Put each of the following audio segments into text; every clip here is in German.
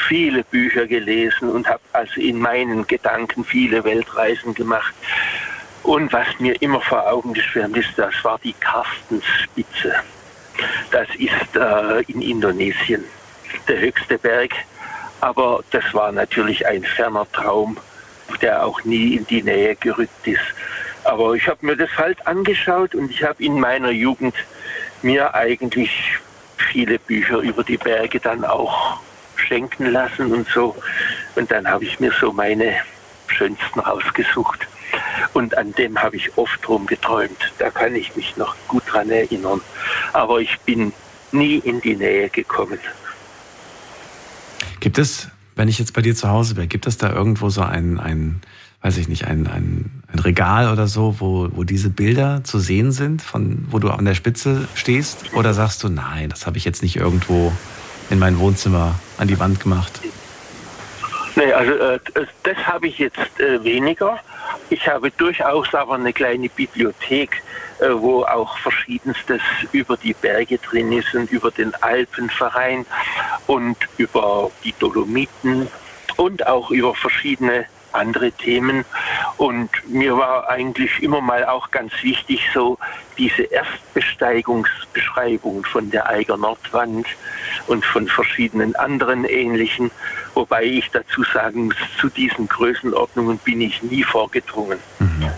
viele Bücher gelesen und habe also in meinen Gedanken viele Weltreisen gemacht. Und was mir immer vor Augen geschwärmt ist, das war die Karstensspitze. Das ist in Indonesien der höchste Berg. Aber das war natürlich ein ferner Traum, der auch nie in die Nähe gerückt ist. Aber ich habe mir das halt angeschaut und ich habe in meiner Jugend mir eigentlich viele Bücher über die Berge dann auch schenken lassen und so. Und dann habe ich mir so meine schönsten rausgesucht. Und an dem habe ich oft drum geträumt. Da kann ich mich noch gut dran erinnern. Aber ich bin nie in die Nähe gekommen. Gibt es, wenn ich jetzt bei dir zu Hause wäre, gibt es da irgendwo so ein Regal oder so, wo diese Bilder zu sehen sind, wo du an der Spitze stehst? Oder sagst du, nein, das habe ich jetzt nicht irgendwo in mein Wohnzimmer an die Wand gemacht? Nee, also das habe ich jetzt weniger. Ich habe durchaus aber eine kleine Bibliothek, wo auch Verschiedenstes über die Berge drin ist und über den Alpenverein und über die Dolomiten und auch über verschiedene andere Themen. Und mir war eigentlich immer mal auch ganz wichtig, so diese Erstbesteigungsbeschreibung von der Eiger Nordwand und von verschiedenen anderen ähnlichen, wobei ich dazu sagen muss, zu diesen Größenordnungen bin ich nie vorgedrungen. Mhm.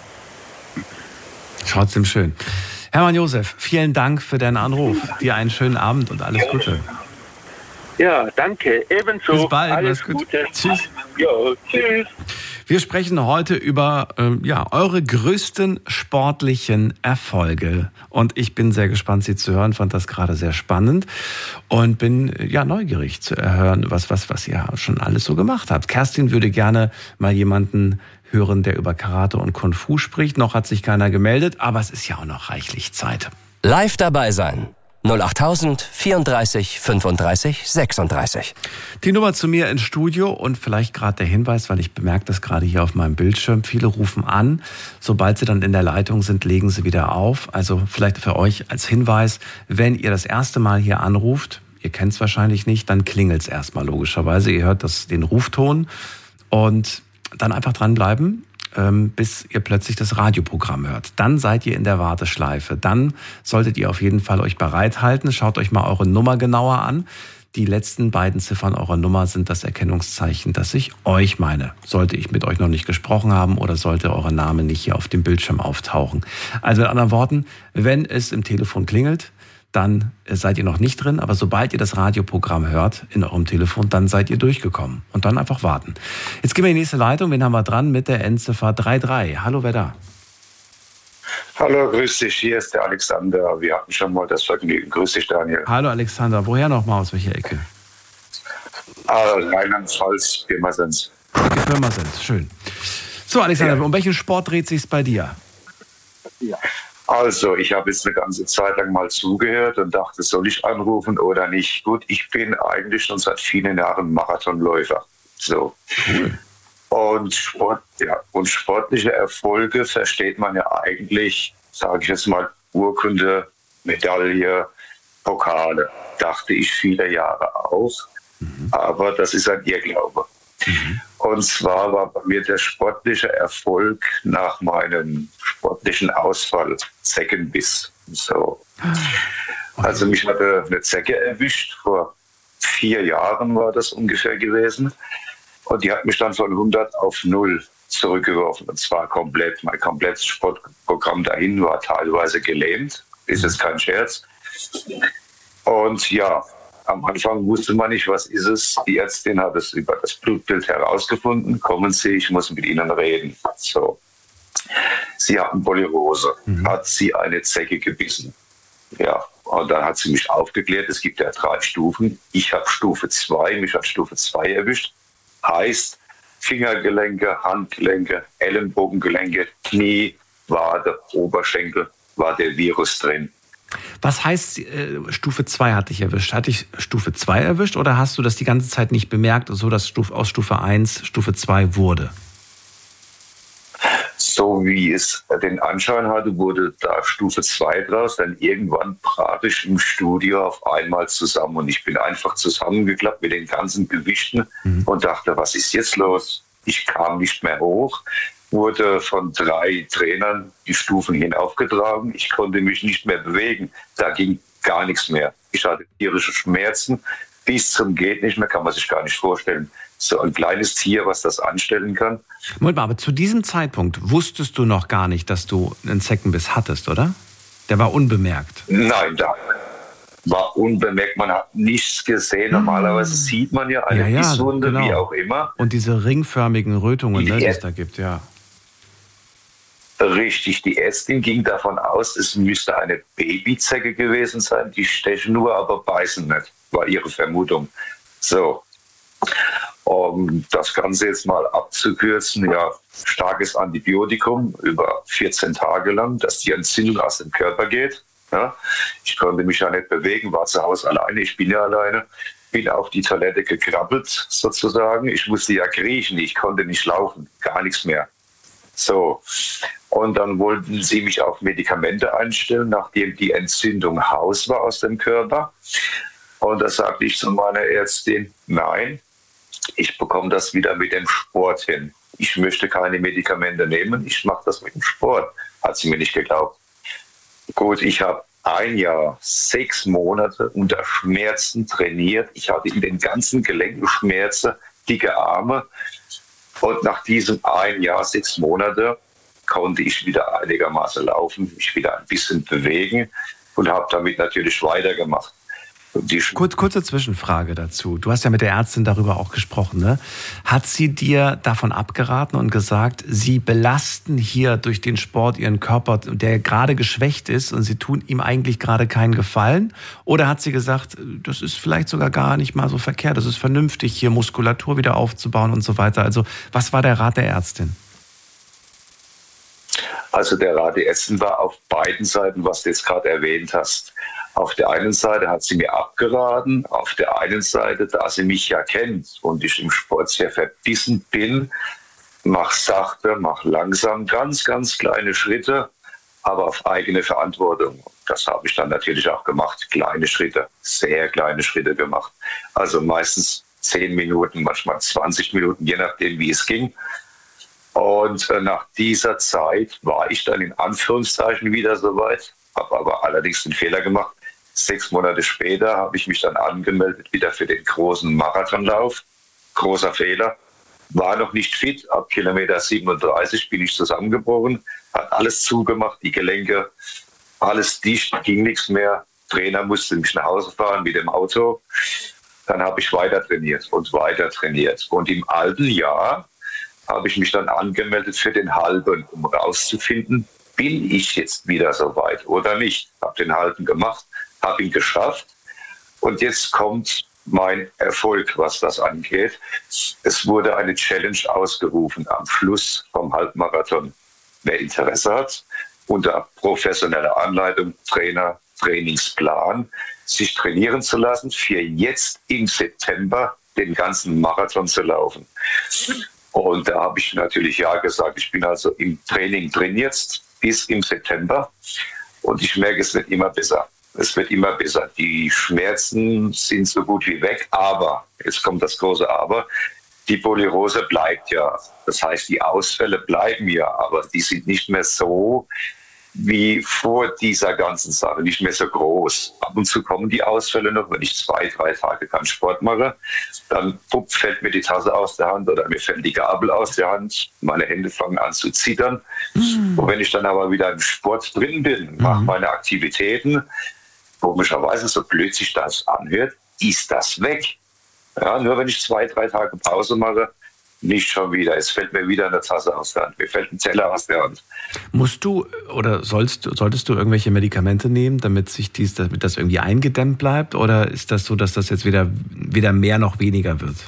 Trotzdem schön. Hermann Josef, vielen Dank für deinen Anruf. Dir einen schönen Abend und alles Gute. Ja, danke. Ebenso. Bis bald. Alles Gute. Tschüss. Ja, tschüss. Wir sprechen heute über eure größten sportlichen Erfolge. Und ich bin sehr gespannt, Sie zu hören. Fand das gerade sehr spannend und bin neugierig zu hören, was ihr schon alles so gemacht habt. Kerstin würde gerne mal jemanden hören, der über Karate und Kung Fu spricht. Noch hat sich keiner gemeldet, aber es ist ja auch noch reichlich Zeit. Live dabei sein. 08000 34 35 36. Die Nummer zu mir ins Studio und vielleicht gerade der Hinweis, weil ich bemerke das gerade hier auf meinem Bildschirm. Viele rufen an. Sobald sie dann in der Leitung sind, legen sie wieder auf. Also vielleicht für euch als Hinweis, wenn ihr das erste Mal hier anruft, ihr kennt es wahrscheinlich nicht, dann klingelt es erstmal logischerweise. Ihr hört den Rufton und dann einfach dranbleiben, bis ihr plötzlich das Radioprogramm hört. Dann seid ihr in der Warteschleife. Dann solltet ihr auf jeden Fall euch bereithalten. Schaut euch mal eure Nummer genauer an. Die letzten beiden Ziffern eurer Nummer sind das Erkennungszeichen, dass ich euch meine. Sollte ich mit euch noch nicht gesprochen haben oder sollte euer Name nicht hier auf dem Bildschirm auftauchen. Also mit anderen Worten, wenn es im Telefon klingelt, dann seid ihr noch nicht drin, aber sobald ihr das Radioprogramm hört in eurem Telefon, dann seid ihr durchgekommen. Und dann einfach warten. Jetzt gehen wir in die nächste Leitung. Wen haben wir dran mit der Endziffer 33? Hallo, wer da? Hallo, grüß dich. Hier ist der Alexander. Wir hatten schon mal das Vergnügen. Grüß dich, Daniel. Hallo, Alexander. Woher nochmal? Aus welcher Ecke? Rheinland-Pfalz, Pirmasens. Ecke Pirmasens, schön. So, Alexander, um welchen Sport dreht sich's bei dir? Ja. Also, ich habe jetzt eine ganze Zeit lang mal zugehört und dachte, soll ich anrufen oder nicht? Gut, ich bin eigentlich schon seit vielen Jahren Marathonläufer. So. Cool. Und sportliche Erfolge versteht man ja eigentlich, sage ich jetzt mal, Urkunde, Medaille, Pokale. Dachte ich viele Jahre auch. Aber das ist ein Irrglaube. Und zwar war bei mir der sportliche Erfolg nach meinem sportlichen Ausfall Zeckenbiss. So. Also mich hatte eine Zecke erwischt, vor 4 Jahren war das ungefähr gewesen. Und die hat mich dann von 100 auf 0 zurückgeworfen. Und zwar komplett. Mein komplettes Sportprogramm dahin war teilweise gelähmt. Ist jetzt kein Scherz. Und ja, am Anfang wusste man nicht, was ist es. Die Ärztin hat es über das Blutbild herausgefunden. Kommen Sie, ich muss mit Ihnen reden. So. Sie hatten Polyporose. Hat sie eine Zecke gebissen. Ja, und dann hat sie mich aufgeklärt. Es gibt ja 3 Stufen. Ich habe Stufe 2. Mich hat Stufe 2 erwischt. Heißt, Fingergelenke, Handgelenke, Ellenbogengelenke, Knie, Wade, Oberschenkel, war der Virus drin. Was heißt, Stufe 2 hat dich erwischt? Hat dich Stufe 2 erwischt oder hast du das die ganze Zeit nicht bemerkt, so dass aus Stufe 1 Stufe 2 wurde? So wie es den Anschein hatte, wurde da Stufe 2 draus, dann irgendwann brach ich im Studio auf einmal zusammen und ich bin einfach zusammengeklappt mit den ganzen Gewichten und dachte, was ist jetzt los? Ich kam nicht mehr hoch, wurde von 3 Trainern die Stufen hinaufgetragen, ich konnte mich nicht mehr bewegen, da ging gar nichts mehr. Ich hatte tierische Schmerzen, bis zum geht nicht mehr, kann man sich gar nicht vorstellen. So ein kleines Tier, was das anstellen kann. Moment mal, aber zu diesem Zeitpunkt wusstest du noch gar nicht, dass du einen Zeckenbiss hattest, oder? Der war unbemerkt. Nein, da war unbemerkt. Man hat nichts gesehen. Normalerweise sieht man ja eine Bisswunde, genau. Wie auch immer. Und diese ringförmigen Rötungen, die es da gibt, ja. Richtig, die Ärztin ging davon aus, es müsste eine Babyzecke gewesen sein. Die stechen nur, aber beißen nicht, war ihre Vermutung. So. Um das Ganze jetzt mal abzukürzen, ja, starkes Antibiotikum über 14 Tage lang, dass die Entzündung aus dem Körper geht. Ja. Ich konnte mich ja nicht bewegen, war zu Hause alleine, ich bin ja alleine, bin auf die Toilette gekrabbelt sozusagen. Ich musste ja kriechen, ich konnte nicht laufen, gar nichts mehr. So, und dann wollten sie mich auf Medikamente einstellen, nachdem die Entzündung raus war aus dem Körper. Und da sagte ich zu meiner Ärztin, nein, ich bekomme das wieder mit dem Sport hin. Ich möchte keine Medikamente nehmen, ich mache das mit dem Sport. Hat sie mir nicht geglaubt. Gut, ich habe 1 Jahr, 6 Monate unter Schmerzen trainiert. Ich hatte in den ganzen Gelenken Schmerzen, dicke Arme. Und nach diesem 1 Jahr, 6 Monate konnte ich wieder einigermaßen laufen, mich wieder ein bisschen bewegen und habe damit natürlich weitergemacht. Kurze Zwischenfrage dazu. Du hast ja mit der Ärztin darüber auch gesprochen, ne? Hat sie dir davon abgeraten und gesagt, sie belasten hier durch den Sport ihren Körper, der gerade geschwächt ist und sie tun ihm eigentlich gerade keinen Gefallen? Oder hat sie gesagt, das ist vielleicht sogar gar nicht mal so verkehrt, das ist vernünftig, hier Muskulatur wieder aufzubauen und so weiter? Also was war der Rat der Ärztin? Also der Rat der Ärztin war auf beiden Seiten, was du jetzt gerade erwähnt hast. Auf der einen Seite hat sie mir abgeraten, auf der einen Seite, da sie mich ja kennt und ich im Sport sehr verbissen bin, mach sachte, mach langsam, ganz, ganz kleine Schritte, aber auf eigene Verantwortung. Das habe ich dann natürlich auch gemacht, kleine Schritte, sehr kleine Schritte gemacht. Also meistens 10 Minuten, manchmal 20 Minuten, je nachdem, wie es ging. Und nach dieser Zeit war ich dann in Anführungszeichen wieder soweit, habe aber allerdings den Fehler gemacht. 6 Monate später habe ich mich dann angemeldet wieder für den großen Marathonlauf. Großer Fehler. War noch nicht fit. Ab Kilometer 37 bin ich zusammengebrochen. Hat alles zugemacht, die Gelenke, alles dicht, ging nichts mehr. Trainer musste mich nach Hause fahren mit dem Auto. Dann habe ich weiter trainiert und weiter trainiert. Und im alten Jahr habe ich mich dann angemeldet für den halben, um rauszufinden, bin ich jetzt wieder so weit oder nicht. Habe den halben gemacht, habe ihn geschafft und jetzt kommt mein Erfolg, was das angeht. Es wurde eine Challenge ausgerufen am Schluss vom Halbmarathon. Wer Interesse hat, unter professioneller Anleitung, Trainer, Trainingsplan, sich trainieren zu lassen, für jetzt im September den ganzen Marathon zu laufen. Und da habe ich natürlich ja gesagt, ich bin also im Training drin jetzt bis im September und ich merke, es wird immer besser. Es wird immer besser. Die Schmerzen sind so gut wie weg, aber, jetzt kommt das große Aber, die Polyrose bleibt ja. Das heißt, die Ausfälle bleiben ja, aber die sind nicht mehr so wie vor dieser ganzen Sache, nicht mehr so groß. Ab und zu kommen die Ausfälle noch, wenn ich 2, 3 Tage keinen Sport mache, dann fällt mir die Tasse aus der Hand oder mir fällt die Gabel aus der Hand, meine Hände fangen an zu zittern. Und wenn ich dann aber wieder im Sport drin bin, mache meine Aktivitäten, komischerweise, so blöd sich das anhört, ist das weg. Ja, nur wenn ich 2, 3 Tage Pause mache, nicht schon wieder. Es fällt mir wieder eine Tasse aus der Hand. Mir fällt ein Teller aus der Hand. Musst du oder solltest du irgendwelche Medikamente nehmen, damit das irgendwie eingedämmt bleibt? Oder ist das so, dass das jetzt weder mehr noch weniger wird?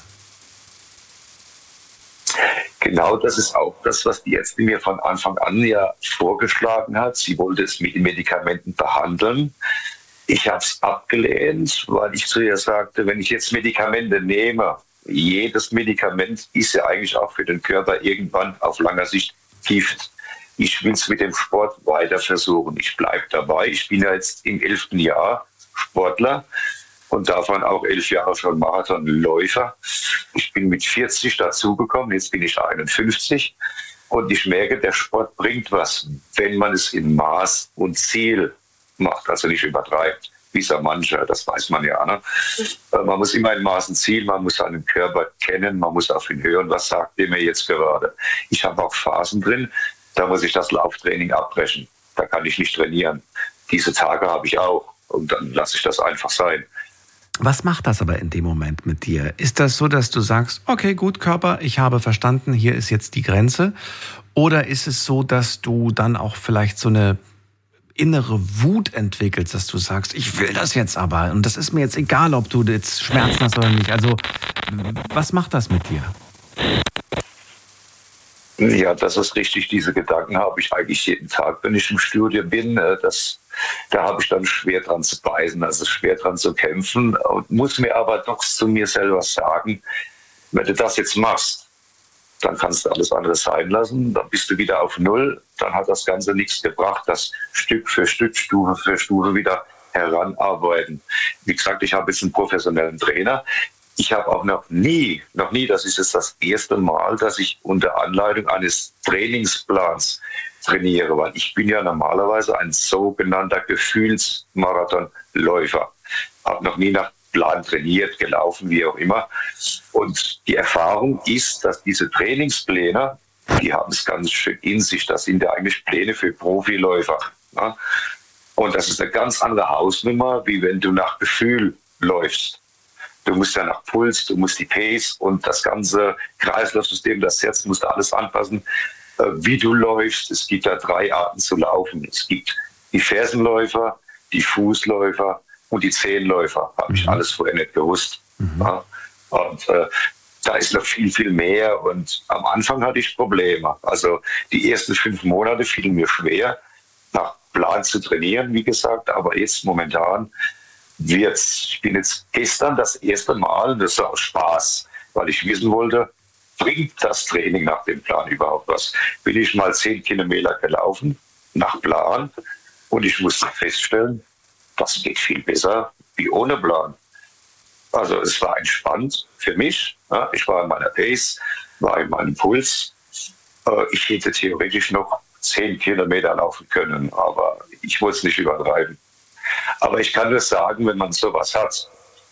Genau, das ist auch das, was die Ärztin mir von Anfang an ja vorgeschlagen hat. Sie wollte es mit den Medikamenten behandeln. Ich habe es abgelehnt, weil ich zu ihr sagte, wenn ich jetzt Medikamente nehme, jedes Medikament ist ja eigentlich auch für den Körper irgendwann auf langer Sicht Gift. Ich will es mit dem Sport weiter versuchen. Ich bleibe dabei. Ich bin ja jetzt im 11. Jahr Sportler und davon auch 11 Jahre schon Marathonläufer. Ich bin mit 40 dazugekommen, jetzt bin ich 51 und ich merke, der Sport bringt was, wenn man es in Maß und Ziel macht, also nicht übertreibt, wie es ja mancher, das weiß man ja. Ne? Man muss immer in Maß und Ziel, man muss seinen Körper kennen, man muss auf ihn hören, was sagt der mir jetzt gerade. Ich habe auch Phasen drin, da muss ich das Lauftraining abbrechen, da kann ich nicht trainieren. Diese Tage habe ich auch und dann lasse ich das einfach sein. Was macht das aber in dem Moment mit dir? Ist das so, dass du sagst, okay, gut, Körper, ich habe verstanden, hier ist jetzt die Grenze? Oder ist es so, dass du dann auch vielleicht so eine innere Wut entwickelst, dass du sagst, ich will das jetzt aber und das ist mir jetzt egal, ob du jetzt Schmerzen hast oder nicht. Also, was macht das mit dir? Ja, das ist richtig. Diese Gedanken habe ich eigentlich jeden Tag, wenn ich im Studio bin. Da habe ich dann schwer dran zu beißen, also schwer dran zu kämpfen und muss mir aber doch zu mir selber sagen, wenn du das jetzt machst, dann kannst du alles andere sein lassen, dann bist du wieder auf Null, dann hat das Ganze nichts gebracht, das Stück für Stück, Stufe für Stufe wieder heranarbeiten. Wie gesagt, ich habe jetzt einen professionellen Trainer. Ich habe auch noch nie, das ist jetzt das erste Mal, dass ich unter Anleitung eines Trainingsplans trainiere, weil ich bin ja normalerweise ein sogenannter Gefühlsmarathonläufer. Habe noch nie nach Plan trainiert, gelaufen, wie auch immer. Und die Erfahrung ist, dass diese Trainingspläne, die haben es ganz schön in sich. Das sind ja eigentlich Pläne für Profiläufer. Ne? Und das ist eine ganz andere Hausnummer, wie wenn du nach Gefühl läufst. Du musst ja nach Puls, du musst die Pace und das ganze Kreislaufsystem, das Herz, musst du alles anpassen, wie du läufst. Es gibt da 3 Arten zu laufen. Es gibt die Fersenläufer, die Fußläufer und die Zehenläufer. Habe ich alles vorher nicht gewusst. Ja? Und da ist noch viel, viel mehr. Und am Anfang hatte ich Probleme. Also die ersten 5 Monate fielen mir schwer, nach Plan zu trainieren, wie gesagt. Aber jetzt momentan wird's. Ich bin jetzt gestern das erste Mal, das war aus Spaß, weil ich wissen wollte, bringt das Training nach dem Plan überhaupt was? Bin ich mal 10 Kilometer gelaufen, nach Plan, und ich musste feststellen, das geht viel besser wie ohne Plan. Also es war entspannt für mich. Ja, ich war in meiner Pace, war in meinem Puls. Ich hätte theoretisch noch 10 Kilometer laufen können, aber ich wollte es nicht übertreiben. Aber ich kann nur sagen, wenn man sowas hat,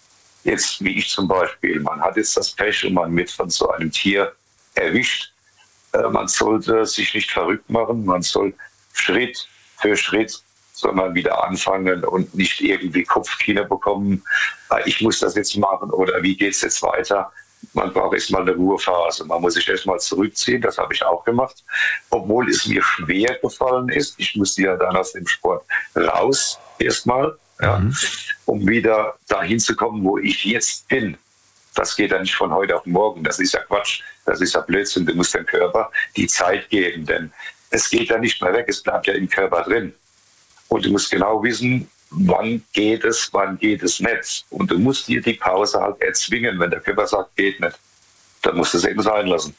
jetzt wie ich zum Beispiel, man hat jetzt das Pech und man wird von so einem Tier erwischt. Man sollte sich nicht verrückt machen, man soll Schritt für Schritt, sondern wieder anfangen und nicht irgendwie Kopfkino bekommen, ich muss das jetzt machen oder wie geht es jetzt weiter. Man braucht erstmal eine Ruhephase, man muss sich erstmal zurückziehen, das habe ich auch gemacht, obwohl es mir schwer gefallen ist. Ich musste ja dann aus dem Sport raus erstmal, ja, um wieder dahin zu kommen, wo ich jetzt bin. Das geht ja nicht von heute auf morgen, das ist ja Quatsch, das ist ja Blödsinn. Du musst dem Körper die Zeit geben, denn es geht ja nicht mehr weg, es bleibt ja im Körper drin. Und du musst genau wissen, wann geht es nicht. Und du musst dir die Pause halt erzwingen. Wenn der Körper sagt, geht nicht, dann musst du es eben sein lassen.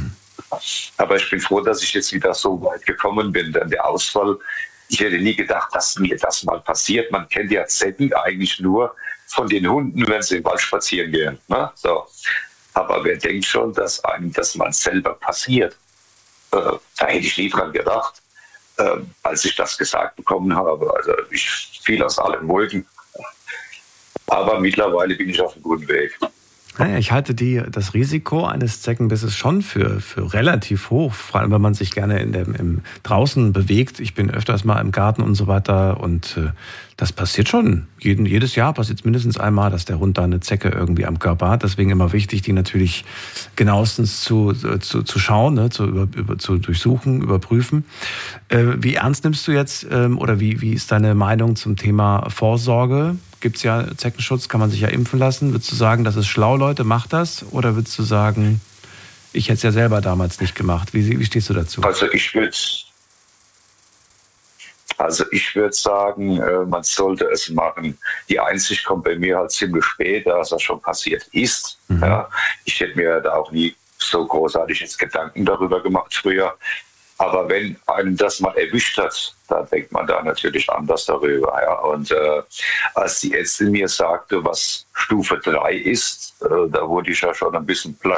Aber ich bin froh, dass ich jetzt wieder so weit gekommen bin, denn der Ausfall, ich hätte nie gedacht, dass mir das mal passiert. Man kennt ja Zecken eigentlich nur von den Hunden, wenn sie im Wald spazieren gehen. Ne? So. Aber wer denkt schon, dass einem das mal selber passiert? Da hätte ich nie dran gedacht, als ich das gesagt bekommen habe. Also ich fiel aus allen Wolken. Aber mittlerweile bin ich auf einem guten Weg. Naja, ich halte das Risiko eines Zeckenbisses schon für relativ hoch, vor allem wenn man sich gerne im draußen bewegt. Ich bin öfters mal im Garten und so weiter und das passiert schon. Jedes Jahr passiert es mindestens einmal, dass der Hund da eine Zecke irgendwie am Körper hat. Deswegen immer wichtig, die natürlich genauestens zu schauen, ne, zu durchsuchen, überprüfen. Wie ernst nimmst du jetzt oder wie ist deine Meinung zum Thema Vorsorge? Gibt es ja Zeckenschutz, kann man sich ja impfen lassen. Würdest du sagen, das ist schlau, Leute, macht das? Oder würdest du sagen, ich hätte es ja selber damals nicht gemacht? Wie stehst du dazu? Also ich würde sagen, man sollte es machen. Die Einsicht kommt bei mir halt ziemlich spät, dass das schon passiert ist. Ja, ich hätte mir da auch nie so großartig jetzt Gedanken darüber gemacht früher. Aber wenn einem das mal erwischt hat, da denkt man da natürlich anders darüber. Ja. Und als die Ärztin mir sagte, was Stufe 3 ist, da wurde ich ja schon ein bisschen platt.